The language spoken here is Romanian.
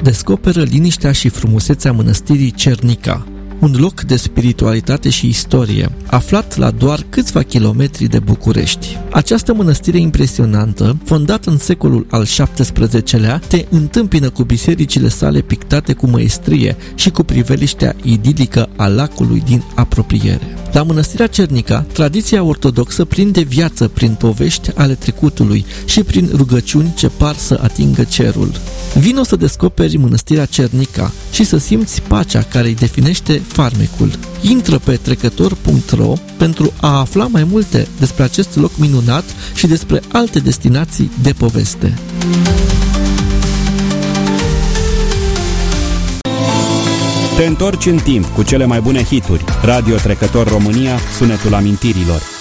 descoperă liniștea și frumusețea mănăstirii Cernica, un loc de spiritualitate și istorie, aflat la doar câțiva kilometri de București. Această mănăstire impresionantă, fondată în secolul al XVII-lea, te întâmpină cu bisericile sale pictate cu măestrie și cu priveliștea idilică a lacului din apropiere. La mănăstirea Cernica, tradiția ortodoxă prinde viață prin povești ale trecutului și prin rugăciuni ce par să atingă cerul. Vino să descoperi mănăstirea Cernica și să simți pacea care îi definește farmecul. Intră pe trecător.ro pentru a afla mai multe despre acest loc minunat și despre alte destinații de poveste. Te întorci în timp cu cele mai bune hituri. Radio Trecător România, sunetul amintirilor.